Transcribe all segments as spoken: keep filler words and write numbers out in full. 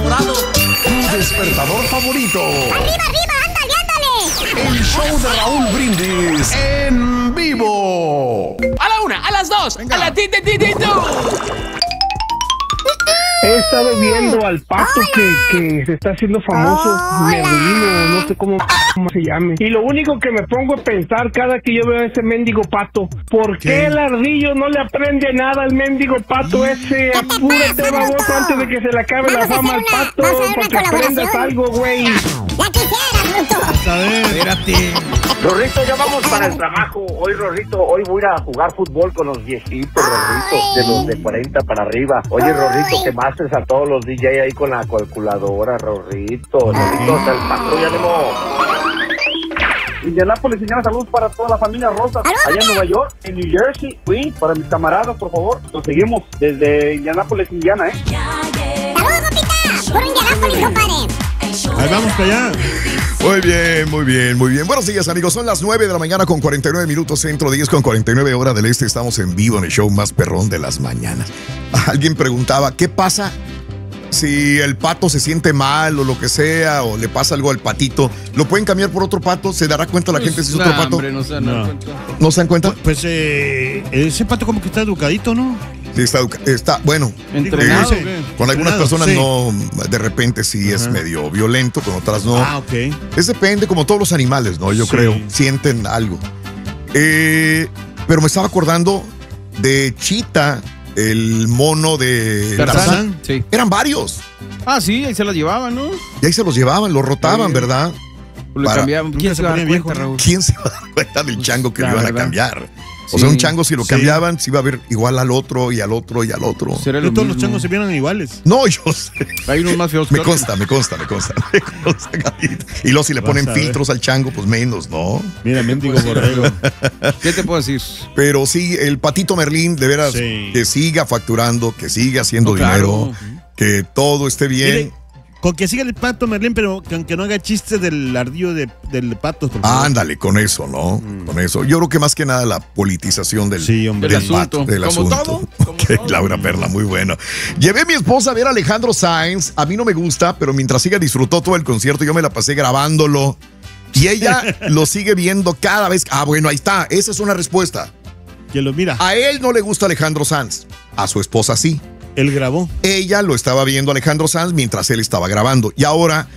enamorado. Tu despertador favorito. ¡Arriba, arriba! ¡Ándale, ándale! El show de Raúl Brindis en vivo. A la una, a las dos, a la ti, ti, ti, ti, tú. He estado viendo al pato que, que se está haciendo famoso, Merlino, no sé cómo, cómo se llame. Y lo único que me pongo a pensar cada que yo veo a ese mendigo pato, ¿por qué, ¿Qué? el ardillo no le aprende nada al mendigo pato ese? Apúrate, baboso, antes de que se le acabe la fama al pato, para que aprendas algo, güey. Ya quisieras, bruto. A ver, espérate. Rorrito, ya vamos para el trabajo. Hoy, Rorrito, hoy voy a jugar fútbol con los viejitos, Rorrito, de los de cuarenta para arriba. Oye, Rorrito, que me haces a todos los D J ahí con la calculadora, Rorrito. Rorrito, hasta el patrón, ya ánimo. Indianápolis, señora, saludos para toda la familia Rosa. Allá en Nueva York, en New Jersey, Queens, para mis camaradas, por favor. Los seguimos desde Indianápolis, Indiana, ¿eh? ¡Saludos, papita! ¡Por Indianápolis, compadre! Ahí vamos para allá. Muy bien, muy bien, muy bien. Buenos días, amigos. Son las nueve de la mañana con cuarenta y nueve minutos centro, diez con cuarenta y nueve hora del este. Estamos en vivo en el show más perrón de las mañanas. Alguien preguntaba, ¿qué pasa si el pato se siente mal o lo que sea, o le pasa algo al patito? ¿Lo pueden cambiar por otro pato? ¿Se dará cuenta la pues, gente si es nah, otro pato? Hombre, no se dan No. cuenta. ¿No se dan cuenta? Pues eh, ese pato como que está educadito, ¿no? Sí, está, está bueno. ¿Entrenado eh, o qué? Con algunas Entrenado, personas sí. no, de repente sí es Ajá. medio violento, con otras no. Ah, ok. Es depende, como todos los animales, ¿no? Yo Sí. creo, sienten algo. Eh, pero me estaba acordando de Chita, el mono de Tarzán. Tarzán. Sí. Eran varios. Ah, sí, ahí se las llevaban, ¿no? Y ahí se los llevaban, los rotaban, Sí. ¿verdad? Le Para- cambiaban. Nunca ¿Quién se se va a dar ponía cuenta, viejo, Raúl? ¿Quién se va a dar cuenta del chango que La le iban a verdad. cambiar? O Sí. sea, un chango si lo Sí. cambiaban, se iba a ver igual al otro y al otro y al otro. Será No lo todos los mismo. changos se vieron iguales. No, yo sé. Hay unos más feos que Me otros. consta, me consta, me consta. Me consta, Gabito. Y luego si le Vas ponen a ver. filtros al chango, pues menos, ¿no? Mira, mendigo Pues sí, borrego. ¿Qué te puedo decir? Pero sí, el patito Merlín, de veras, Sí. que siga facturando, que siga haciendo No, claro. dinero, que todo esté bien. Mire, con que siga el pato Merlín, pero que aunque no haga chistes del ardillo de, del pato, por favor. Ándale, con eso, ¿no? Con eso. Yo creo que más que nada la politización del, Sí, hombre. del Del asunto. pato, del Como asunto. todo, como Ok, todo. Laura Perla, muy bueno. Llevé a mi esposa a ver a Alejandro Sanz. A mí no me gusta, pero mientras ella disfrutó todo el concierto, yo me la pasé grabándolo. Y ella lo sigue viendo cada vez. Ah, bueno, ahí está. Esa es una respuesta. Que lo mira. A él no le gusta Alejandro Sanz. A su esposa sí. Él grabó. Ella lo estaba viendo Alejandro Sanz mientras él estaba grabando. Y ahora,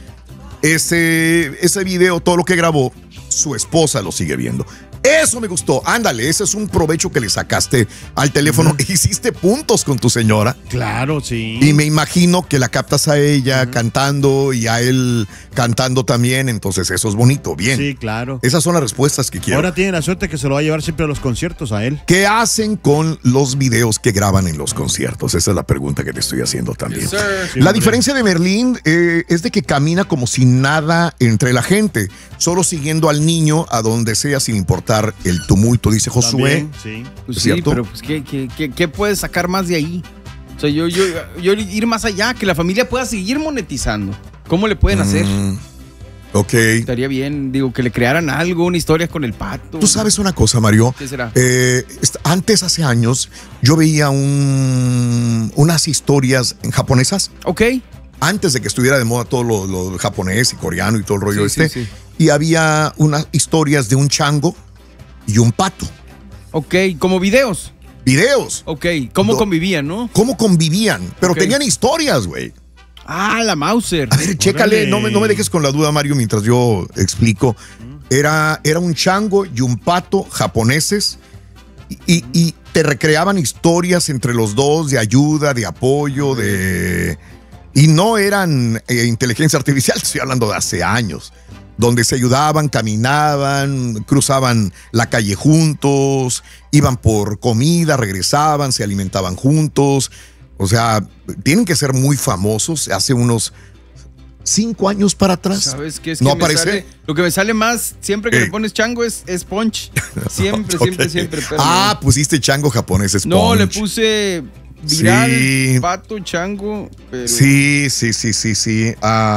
ese, ese video, todo lo que grabó, su esposa lo sigue viendo. Eso me gustó. Ándale, ese es un provecho que le sacaste al teléfono. Uh-huh. Hiciste puntos con tu señora. Claro, sí. Y me imagino que la captas a ella uh-huh. cantando y a él cantando también. Entonces eso es bonito, bien. Sí, claro. Esas son las respuestas que quiero. Ahora tiene la suerte que se lo va a llevar siempre a los conciertos a él. ¿Qué hacen con los videos que graban en los conciertos? Esa es la pregunta que te estoy haciendo también. Yes, sí, la diferencia de Merlín eh, es de que camina como si nada entre la gente, solo siguiendo al niño a donde sea sin importar el tumulto, dice Josué. También, sí. Pues ¿Es sí, cierto? pero pues, ¿qué, qué, qué, ¿qué puedes sacar más de ahí? O sea, yo, yo, yo ir más allá, que la familia pueda seguir monetizando. ¿Cómo le pueden hacer? Mm, ok. Estaría bien, digo, que le crearan algo, una historia con el pato. Tú sabes una cosa, Mario. ¿Qué será? Eh, antes, hace años, yo veía un, unas historias en japonesas. Ok. Antes de que estuviera de moda todo lo, lo japonés y coreano y todo el rollo Sí, este. sí, sí. Y había unas historias de un chango y un pato. Ok, como videos. Videos. Ok, ¿cómo Do- convivían, no? ¿Cómo convivían? Pero Ok. tenían historias, güey. Ah, la Mauser. A ver, chécale, Órale. no me, no me dejes con la duda, Mario, mientras yo explico. Era, era un chango y un pato japoneses y, y- y te recreaban historias entre los dos de ayuda, de apoyo, de... Y no eran eh, inteligencia artificial, estoy hablando de hace años, donde se ayudaban, caminaban, cruzaban la calle juntos, iban por comida, regresaban, se alimentaban juntos. O sea, tienen que ser muy famosos. Hace unos cinco años para atrás. ¿Sabes qué? Es que ¿No me aparece? sale- lo que me sale más siempre que ¿Qué? le pones chango es, es punch. Siempre, Ok. siempre, siempre. pero Ah, pusiste chango japonés. no, Sponge. le puse viral, Sí. pato, chango, pero... Sí, sí, sí, sí, sí.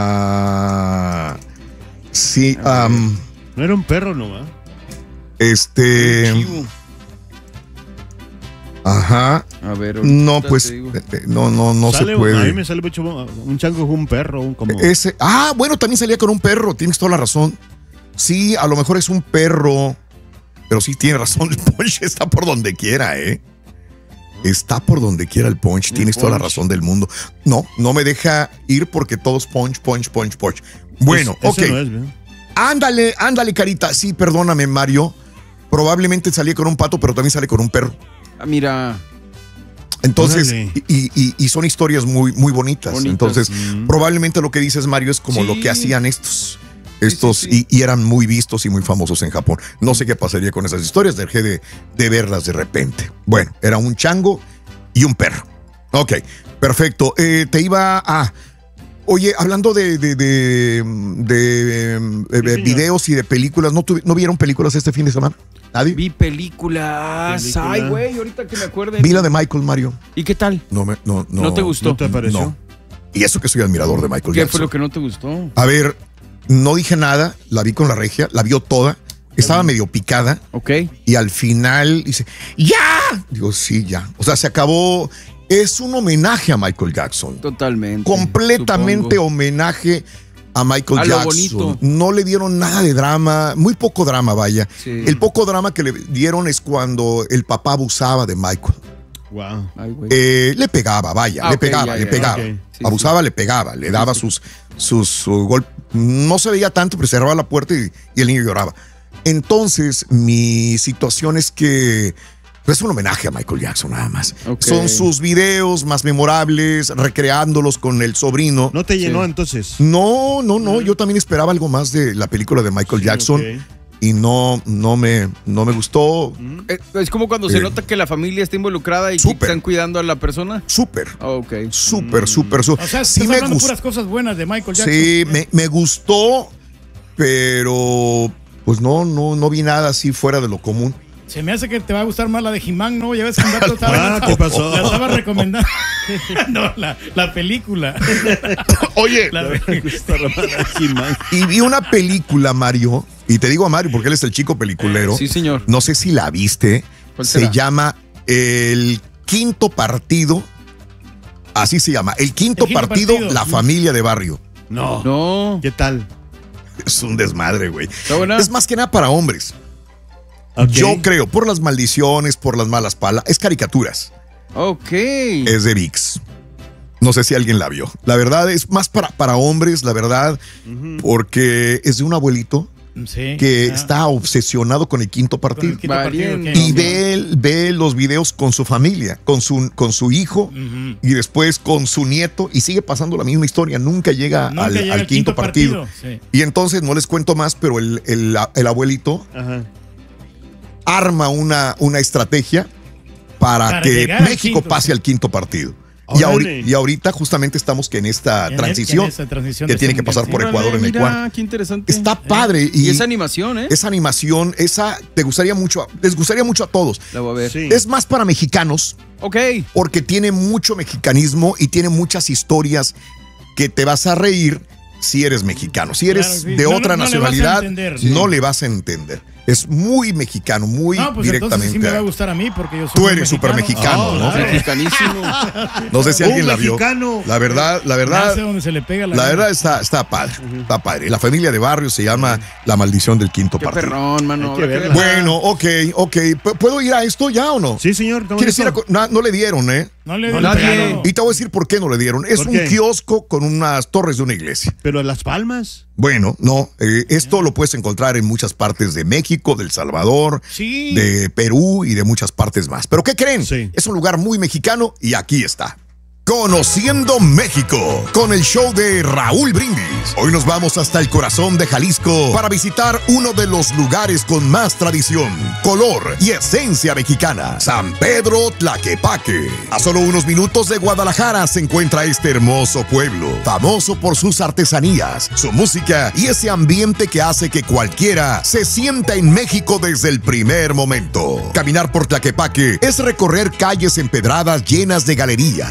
Ah, sí, A ver. am, No era un perro nomás. este. Chivo. Ajá. A ver, No, pues, eh, no, no, no se Sale- puede. A mí me sale mucho un chango con un perro, un como. Ese, ah, bueno, también salía con un perro, tienes toda la razón. Sí, a lo mejor es un perro, pero sí tiene razón, el Punch está por donde quiera, ¿eh? Está por donde quiera el Punch, El tienes toda la Punch. razón del mundo. No, no me deja ir porque todos Punch, Punch, Punch, Punch. Bueno, Es- ok. ese no es, ¿verdad? Ándale, ándale, Carita. Sí, perdóname, Mario. Probablemente salía con un pato, pero también sale con un perro. Ah, mira. Entonces, Órale. y, y- y son historias muy, muy bonitas. Bonitas. Entonces, Mm. probablemente lo que dices, Mario, es como Sí. lo que hacían estos. Estos, sí, sí. Y, y eran muy vistos y muy famosos en Japón. No sé qué pasaría con esas historias, dejé de, de verlas de repente. Bueno, era un chango y un perro. Ok, perfecto. Eh, te iba a... Oye, hablando de, de, de, de, eh, señor. videos y de películas, ¿no, tuvi- ¿no vieron películas este fin de semana? ¿Nadie? Vi películas. Película. Ay, güey, ahorita que me acuerde. Vi la de Michael, Mario. ¿Y qué tal? No, me, no, no, ¿No te gustó? ¿No te pareció? No. Y eso que soy admirador de Michael ¿Qué Jackson. fue lo que no te gustó? A ver, no dije nada, la vi con la regia, la vio toda, estaba medio picada Ok. y al final dice, ¡ya! Digo, sí, ya. O sea, se acabó. Es un homenaje a Michael Jackson. Totalmente. Completamente supongo. homenaje a Michael A lo Jackson. bonito. No le dieron nada de drama, muy poco drama, vaya. Sí. El poco drama que le dieron es cuando el papá abusaba de Michael. Wow. Ay, güey. Eh, le pegaba, vaya, Ah, le ok, pegaba, ya, le ya, pegaba. ok. Sí, Abusaba, le pegaba, le daba sus, sus, su golpes. No se veía tanto, pero cerraba la puerta y, y el niño lloraba. Entonces, mi situación es que pues, es un homenaje a Michael Jackson, nada más. Ok. Son sus videos más memorables, recreándolos con el sobrino. ¿No te llenó Sí. entonces? No, no, no, yo también esperaba algo más de la película de Michael Sí, Jackson ok. y no, no, me, no me gustó. Eh, Es como cuando se Eh. nota que la familia está involucrada y que Súper. están cuidando a la persona. Súper, Ah, ok. súper, súper, súper. O sea, Sí estás me hablando gustó. puras cosas buenas de Michael Jackson. Sí, me, me gustó, pero pues no, no, no vi nada así fuera de lo común. Se me hace que te va a gustar más la de He-Man, ¿no? Ya ves que un dato estaba, Ah, ¿qué pasó? la estaba recomendando. No, la, la película. Oye, La de- y vi una película, Mario, y te digo a Mario porque él es el chico peliculero. Sí, señor. No sé si la viste. ¿Cuál Se será? llama El Quinto Partido. Así se llama. El Quinto, El Quinto Partido, Partido. La Familia de Barrio. No. No. ¿Qué tal? Es un desmadre, güey. ¿Está buena? Es más que nada para hombres. Ok. Yo creo, por las maldiciones, por las malas palas. Es caricaturas. Ok. Es de V I X. No sé si alguien la vio. La verdad es más para, para hombres, la verdad, porque es de un abuelito Sí. que Ah, está obsesionado con el quinto con el partido. quinto partido, Valiente. ok. Y ve, ve los videos con su familia, con su, con su hijo Ujú. y después con su nieto y sigue pasando la misma historia. Nunca llega, Nunca al, llega al al quinto, quinto partido. partido, sí. Y entonces no les cuento más, pero el, el- el abuelito Ajá. arma una, una estrategia para, Para que llegar al México quinto, pase sí. al quinto partido. Y, Órale. ahori- y ahorita justamente estamos que en esta En transición en esa transición que de tiene ese que pasar por mundial, Ecuador en el Mira, cuarto. qué interesante. Está padre y, Y esa animación, ¿eh? esa animación, esa te gustaría mucho, les gustaría mucho a todos. La voy a ver. Sí. Es más para mexicanos Ok. porque tiene mucho mexicanismo y tiene muchas historias que te vas a reír si eres mexicano. Si eres Claro, sí. de No, otra no, no le vas a nacionalidad, entender, sí. no le vas a entender. Es muy mexicano, muy No, pues entonces directamente. sí me va a gustar a mí porque yo soy Tú muy eres súper mexicano, Ah, ¿no? claro. Mexicanísimo. No sé si Un alguien la vio. mexicano. La verdad, la verdad, Nace donde se le pega la la gana. verdad está, está padre. Está padre. La familia de barrio se llama La Maldición del Quinto Qué Partido. perrón, mano. Hay que Habrá verla. Bueno, ok, ok. ¿P- ¿Puedo ir a esto ya o no? Sí, señor. ¿cómo ¿Quieres eso? ir a co- no, no le dieron, ¿eh? No le No, no, nadie. Y te voy a decir por qué no le dieron. Es ¿Por un qué? kiosco con unas torres de una iglesia. Pero en Las Palmas. Bueno, no, eh, esto lo puedes encontrar en muchas partes de México, del Salvador, Sí. de Perú y de muchas partes más. ¿Pero qué creen? Sí. Es un lugar muy mexicano y aquí está. Conociendo México, con el show de Raúl Brindis. Hoy nos vamos hasta el corazón de Jalisco para visitar uno de los lugares con más tradición, color y esencia mexicana, San Pedro Tlaquepaque. A solo unos minutos de Guadalajara se encuentra este hermoso pueblo, famoso por sus artesanías, su música y ese ambiente que hace que cualquiera se sienta en México desde el primer momento. Caminar por Tlaquepaque es recorrer calles empedradas llenas de galerías, talleres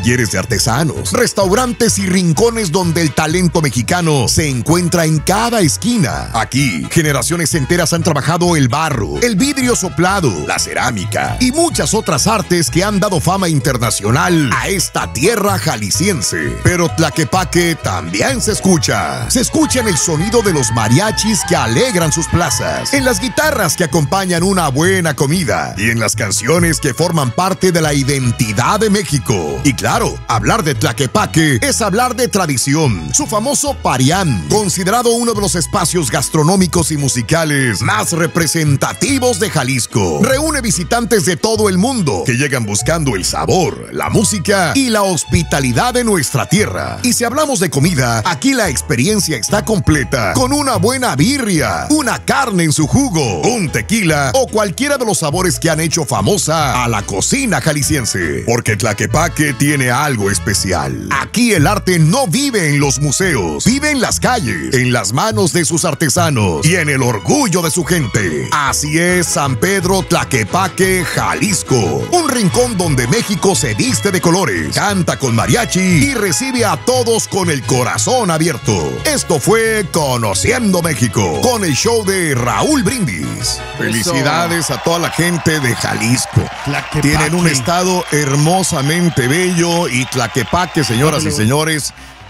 talleres de artesanos, restaurantes y rincones donde el talento mexicano se encuentra en cada esquina. Aquí, generaciones enteras han trabajado el barro, el vidrio soplado, la cerámica y muchas otras artes que han dado fama internacional a esta tierra jalisciense. Pero Tlaquepaque también se escucha. Se escucha en el sonido de los mariachis que alegran sus plazas, en las guitarras que acompañan una buena comida y en las canciones que forman parte de la identidad de México. Y claro, hablar de Tlaquepaque es hablar de tradición. Su famoso Parián, considerado uno de los espacios gastronómicos y musicales más representativos de Jalisco, reúne visitantes de todo el mundo que llegan buscando el sabor, la música y la hospitalidad de nuestra tierra. Y si hablamos de comida, aquí la experiencia está completa con una buena birria, una carne en su jugo, un tequila o cualquiera de los sabores que han hecho famosa a la cocina jalisciense. Porque Tlaquepaque tiene algo especial. Aquí el arte no vive en los museos, vive en las calles, en las manos de sus artesanos y en el orgullo de su gente. Así es San Pedro Tlaquepaque, Jalisco. Un rincón donde México se viste de colores, canta con mariachi y recibe a todos con el corazón abierto. Esto fue Conociendo México con el show de Raúl Brindis. Felicidades a toda la gente de Jalisco. Tlaquepaque. Tienen un estado hermosamente bello y Tlaquepaque, señoras y señores,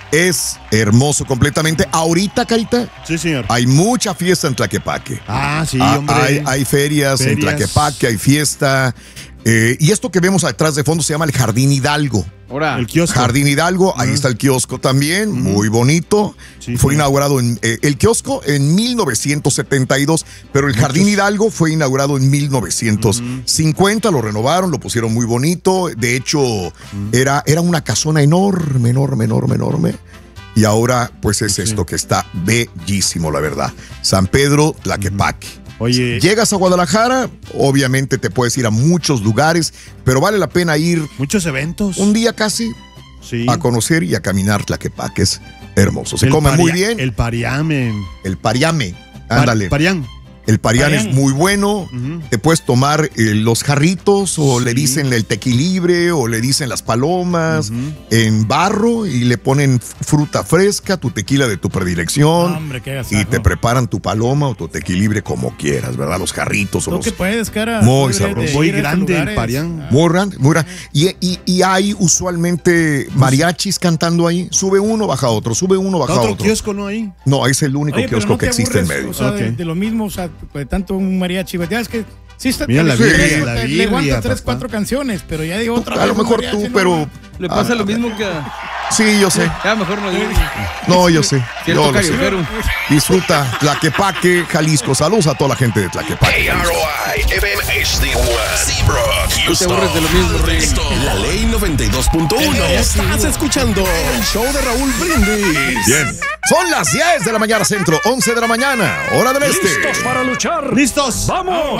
es hermoso completamente. Ahorita, Carita, Sí, señor. hay mucha fiesta en Tlaquepaque. Ah, sí, Ah, hombre. hay, hay ferias, en Ferias. Tlaquepaque, hay fiesta. Eh, y esto que vemos atrás de fondo se llama el Jardín Hidalgo. Ahora, El kiosco. Jardín Hidalgo, ahí está el kiosco también, muy bonito. Sí, fue sí. inaugurado en eh, el kiosco en mil novecientos setenta y dos, pero el Jardín Hidalgo fue inaugurado en mil novecientos cincuenta, lo renovaron, lo pusieron muy bonito. De hecho, era, era una casona enorme, enorme, enorme, enorme. Y ahora, pues es esto que está bellísimo, la verdad. San Pedro Tlaquepaque. Oye, Llegas a Guadalajara, obviamente te puedes ir a muchos lugares, pero vale la pena ir muchos eventos. un día casi Sí. a conocer y a caminar Tlaquepaque. Es hermoso. Se El come muy paria- bien. El, El pariame. pariame, Par- ándale. Parián. El parián Parián. es muy bueno. Ujú. Te puedes tomar eh, los jarritos o le Sí. dicen el tequilibre o le dicen las palomas Ujú. en barro y le ponen fruta fresca, tu tequila de tu predilección. Hombre, qué agasajo. Y te preparan tu paloma o tu tequilibre como quieras, ¿verdad? Los jarritos o Tú los... que puedes, cara. Muy Tú eres sabroso. de Muy ir a estos grande el lugares. Parián. Muy grande, muy grande. Y, y, y hay usualmente mariachis cantando ahí. Sube uno, baja otro. Sube uno, baja Otro otro. kiosco no hay. No, es el único Oye, pero kiosco no que te existe en aburres, medio. O sea, de, Ok. de lo mismo, o sea, de tanto un mariachi. Ya es que sí está. Mira la le- birria, le- la le birria, aguantas tres, papá. cuatro canciones, pero ya digo otra A vez lo un mejor mariachi, tú, no, pero... le pasa Ah, lo mismo que a... Sí, yo sé. Ya, mejor no digo. No, yo sé. Cierto Yo lo sé. carioquero. Disfruta Tlaquepaque, Jalisco. Saludos a toda la gente de Tlaquepaque. A R O I, M M H D uno, Seabrook, No te Houston. aburres de lo mismo, Rey. Esto, La Ley noventa y dos punto uno. Estás escuchando el show de Raúl Brindis. Bien. Son las diez de la mañana centro, once de la mañana, hora del este. para luchar. ¡Listos! ¡Vamos!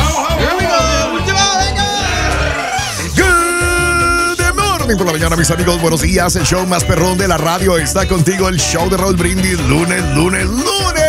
Good morning por la mañana, mis amigos. Buenos días. El show más perrón de la radio está contigo. El show de Raúl Brindis. Lunes, lunes, lunes.